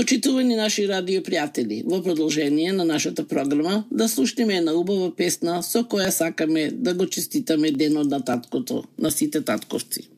Почитувани наши радио пријатели, во продолжение на нашата програма да слушнеме една убава песна со која сакаме да го честитаме денот на таткото, на сите татковци.